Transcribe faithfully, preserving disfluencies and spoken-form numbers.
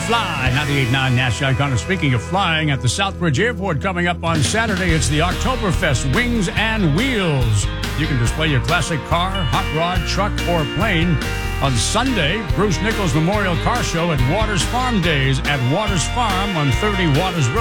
Fly, ninety-eight point nine National Icon. Speaking of flying, at the Southbridge Airport coming up on Saturday, it's the Oktoberfest Wings and Wheels. You can display your classic car, hot rod, truck, or plane. On Sunday, Bruce Nichols Memorial Car Show at Waters Farm Days at Waters Farm on thirty Waters Road.